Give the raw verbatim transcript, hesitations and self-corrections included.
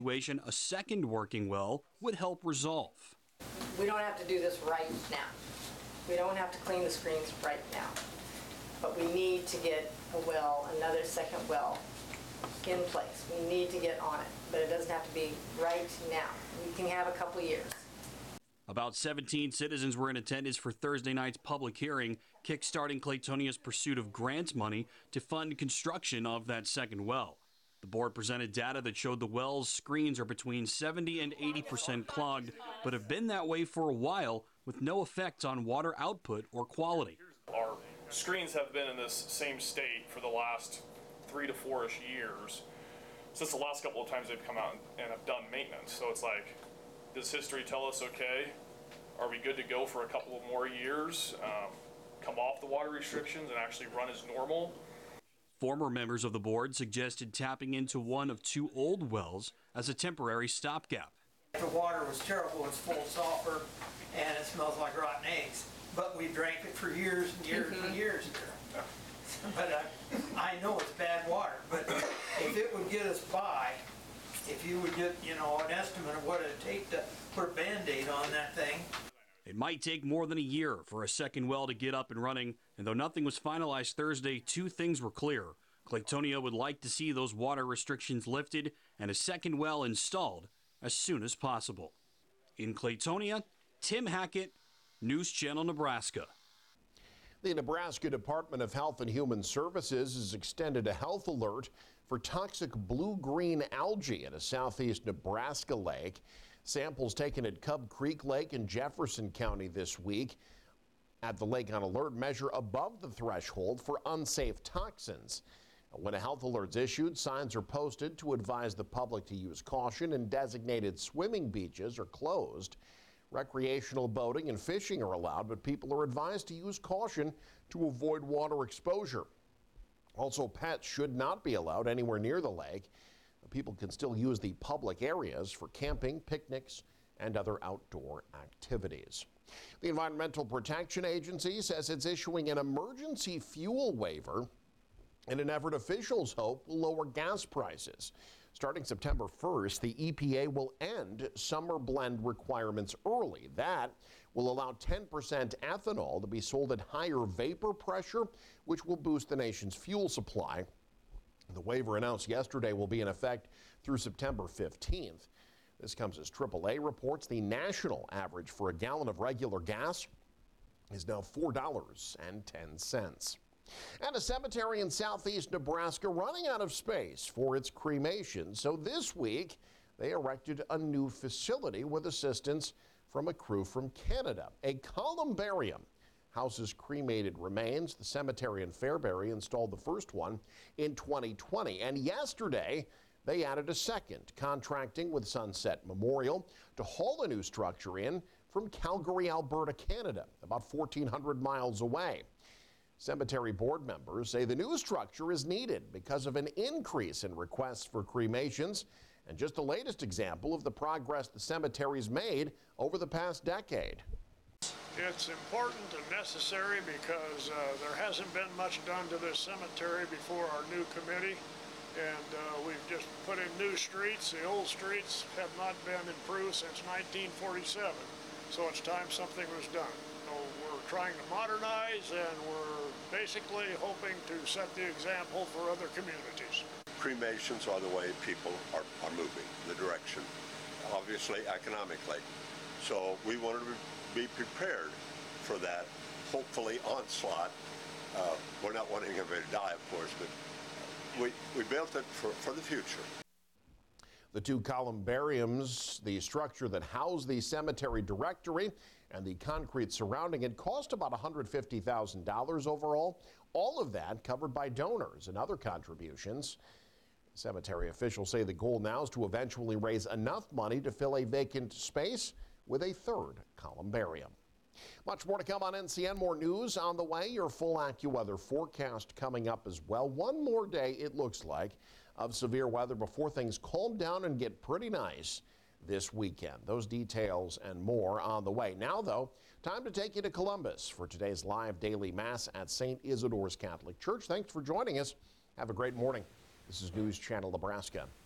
A second working well would help resolve. We don't have to do this right now. We don't have to clean the screens right now. But we need to get a well, another second well in place. We need to get on it, but it doesn't have to be right now. We can have a couple years. About seventeen citizens were in attendance for Thursday night's public hearing, kickstarting Claytonia's pursuit of grant money to fund construction of that second well. The board presented data that showed the well's screens are between seventy and eighty percent clogged, but have been that way for a while with no effect on water output or quality. Our screens have been in this same state for the last three to four-ish years, since the last couple of times they've come out and have done maintenance. So it's like, does history tell us, okay, are we good to go for a couple of more years, um, come off the water restrictions and actually run as normal? Former members of the board suggested tapping into one of two old wells as a temporary stopgap. The water was terrible, it's full of sulfur, and it smells like rotten eggs. But we drank it for years and years mm-hmm. and years here. But I, I know it's bad water, but if it would get us by, if you would get, you know, an estimate of what it'd take to put a Band-Aid on that thing. It might take more than a year for a second well to get up and running, and though nothing was finalized Thursday, two things were clear. Claytonia would like to see those water restrictions lifted and a second well installed as soon as possible. In Claytonia, Tim Hackett, News Channel Nebraska. The Nebraska Department of Health and Human Services has extended a health alert for toxic blue-green algae at a southeast Nebraska lake. Samples taken at Cub Creek Lake in Jefferson County this week at the lake on alert measure above the threshold for unsafe toxins. When a health alert's issued, signs are posted to advise the public to use caution, and designated swimming beaches are closed. Recreational boating and fishing are allowed, but people are advised to use caution to avoid water exposure. Also, pets should not be allowed anywhere near the lake. People can still use the public areas for camping, picnics, and other outdoor activities. The Environmental Protection Agency says it's issuing an emergency fuel waiver in an effort officials hope will lower gas prices. Starting September first, the E P A will end summer blend requirements early. That will allow ten percent ethanol to be sold at higher vapor pressure, which will boost the nation's fuel supply. The waiver announced yesterday will be in effect through September fifteenth. This comes as triple A reports the national average for a gallon of regular gas is now four dollars and ten cents. And a cemetery in southeast Nebraska running out of space for its cremation. So this week, they erected a new facility with assistance from a crew from Canada. A columbarium houses cremated remains. The cemetery in Fairbury installed the first one in twenty twenty. And yesterday, they added a second, contracting with Sunset Memorial to haul a new structure in from Calgary, Alberta, Canada, about fourteen hundred miles away. Cemetery board members say the new structure is needed because of an increase in requests for cremations, and just the latest example of the progress the cemetery's made over the past decade. It's important and necessary because uh, there hasn't been much done to this cemetery before our new committee, and uh, we've just put in new streets. The old streets have not been improved since nineteen forty-seven, so it's time something was done. So we're trying to modernize, and we're basically hoping to set the example for other communities. Cremations are the way people are, are moving, the direction, obviously economically. So we wanted to be prepared for that, hopefully onslaught. Uh, we're not wanting everybody to die, of course, but we, we built it for, for the future. The two columbariums, the structure that housed the cemetery directory and the concrete surrounding it, cost about one hundred fifty thousand dollars overall. All of that covered by donors and other contributions. Cemetery officials say the goal now is to eventually raise enough money to fill a vacant space with a third columbarium. Much more to come on N C N. More news on the way. Your full AccuWeather forecast coming up as well. One more day, it looks like, of severe weather before things calm down and get pretty nice this weekend. Those details and more on the way. Now, though, time to take you to Columbus for today's live daily Mass at Saint Isidore's Catholic Church. Thanks for joining us. Have a great morning. This is News Channel Nebraska.